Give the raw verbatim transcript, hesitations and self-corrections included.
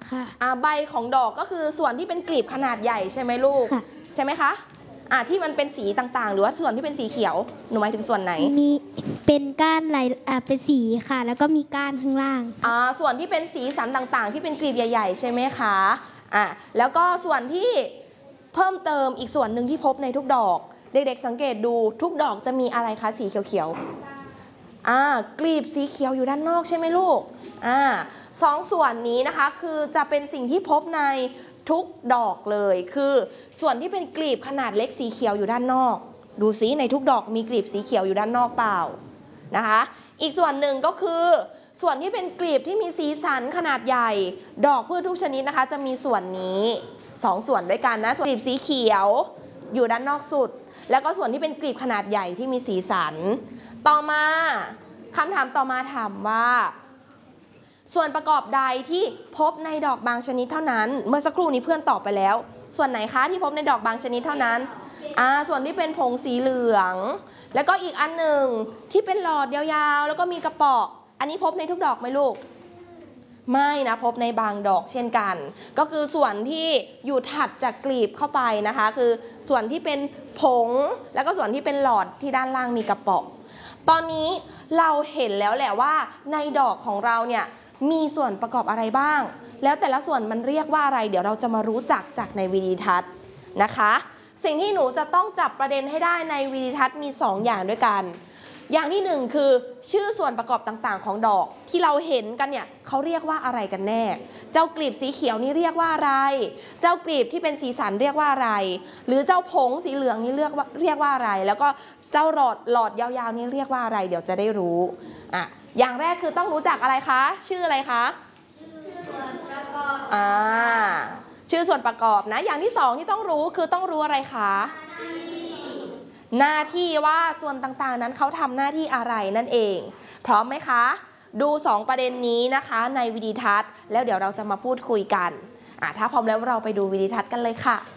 ค่ะอ่าใบของดอกก็คือส่วนที่เป็นกลีบขนาดใหญ่ใช่ไหมลูกใช่ไหมคะอ่าที่มันเป็นสีต่างๆหรือว่าส่วนที่เป็นสีเขียวหนูหมายถึงส่วนไหนมีเป็นก้านลายอ่าเป็นสีค่ะแล้วก็มีก้านข้างล่างอ่าส่วนที่เป็นสีสันต่างๆที่เป็นกลีบใหญ่ๆใช่ไหมคะอ่าแล้วก็ส่วนที่เพิ่มเติมอีกส่วนหนึ่งที่พบในทุกดอกเด็กๆสังเกตดูทุกดอกจะมีอะไรคะสีเขียวๆอ่ากลีบสีเขียวอยู่ด้านนอกใช่ไหมลูกอ่าสองส่วนนี้นะคะคือจะเป็นสิ่งที่พบในทุกดอกเลยคือส่วนที่เป็นกลีบขนาดเล็กสีเขียวอยู่ด้านนอกดูซิในทุกดอกมีกลีบสีเขียวอยู่ด้านนอกเปล่านะคะอีกส่วนหนึ่งก็คือส่วนที่เป็นกลีบที่มีสีสันขนาดใหญ่ดอกพืชทุกชนิดนะคะจะมีส่วนนี้สองส่วนด้วยกันนะส่วนกลีบสีเขียวอยู่ด้านนอกสุดแล้วก็ส่วนที่เป็นกลีบขนาดใหญ่ที่มีสีสันต่อมาคำถามต่อมาถามว่าส่วนประกอบใดที่พบในดอกบางชนิดเท่านั้นเมื่อสักครู่นี้เพื่อนตอบไปแล้วส่วนไหนคะที่พบในดอกบางชนิดเท่านั้นอ่าส่วนที่เป็นผงสีเหลืองแล้วก็อีกอันหนึ่งที่เป็นหลอดยาวๆแล้วก็มีกระป๋องอันนี้พบในทุกดอกไหมลูกไม่นะพบในบางดอกเช่นกันก็คือส่วนที่อยู่ถัดจากกลีบเข้าไปนะคะคือส่วนที่เป็นผงแล้วก็ส่วนที่เป็นหลอดที่ด้านล่างมีกระป๋องตอนนี้เราเห็นแล้วแหละว่าในดอกของเราเนี่ยมีส่วนประกอบอะไรบ้างแล้วแต่ละส่วนมันเรียกว่าอะไรเดี๋ยวเราจะมารู้จักจากในวิดีทัศน์นะคะสิ่งที่หนูจะต้องจับประเด็นให้ได้ในวิดีทัศน์มีสองอย่างด้วยกันอย่างที่หนึ่งคือชื่อส่วนประกอบต่างๆของดอกที่เราเห็นกันเนี่ยเขาเรียกว่าอะไรกันแน่เจ้ากลีบสีเขียวนี่เรียกว่าอะไรเจ้ากลีบที่เป็นสีสันเรียกว่าอะไรหรือเจ้าผงสีเหลืองนี่เรียกว่าเรียกว่าอะไรแล้วก็เจ้าหลอดหลอดยาวๆนี่เรียกว่าอะไรเดี๋ยวจะได้รู้อ่ะอย่างแรกคือต้องรู้จักอะไรคะชื่ออะไรคะชื่อส่วนประกอบอ่าชื่อส่วนประกอบนะอย่างที่สองที่ต้องรู้คือต้องรู้อะไรคะหน้าที่ว่าส่วนต่างๆนั้นเขาทำหน้าที่อะไรนั่นเองพร้อมไหมคะดูสองประเด็นนี้นะคะในวิดีทัศน์แล้วเดี๋ยวเราจะมาพูดคุยกันอ่ะถ้าพร้อมแล้วเราไปดูวิดีทัศน์กันเลยค่ะ